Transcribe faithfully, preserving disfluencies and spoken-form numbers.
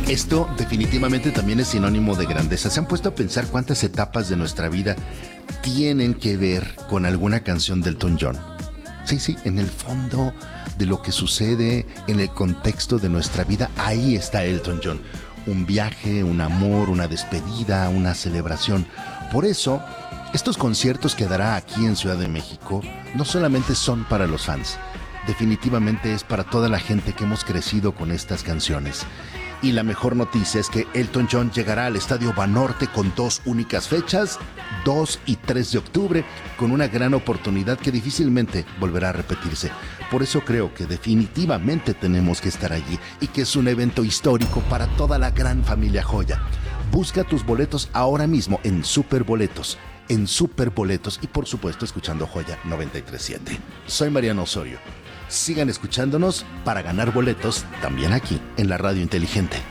Esto definitivamente también es sinónimo de grandeza. ¿Se han puesto a pensar cuántas etapas de nuestra vida tienen que ver con alguna canción de Elton John? Sí, sí, en el fondo de lo que sucede, en el contexto de nuestra vida, ahí está Elton John. Un viaje, un amor, una despedida, una celebración. Por eso, estos conciertos que dará aquí en Ciudad de México no solamente son para los fans, definitivamente es para toda la gente que hemos crecido con estas canciones. Y la mejor noticia es que Elton John llegará al Estadio Banorte con dos únicas fechas, dos y tres de octubre, con una gran oportunidad que difícilmente volverá a repetirse. Por eso creo que definitivamente tenemos que estar allí y que es un evento histórico para toda la gran familia Joya. Busca tus boletos ahora mismo en Superboletos, en Superboletos y por supuesto escuchando Joya noventa y tres punto siete. Soy Mariano Osorio. Sigan escuchándonos para ganar boletos también aquí en la Radio Inteligente.